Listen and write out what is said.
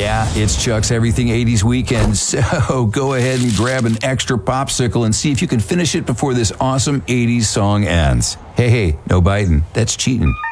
Yeah, it's Chuck's Everything 80s Weekend, so go ahead and grab an extra popsicle and see if you can finish it before this awesome 80s song ends. Hey, no biting. That's cheating.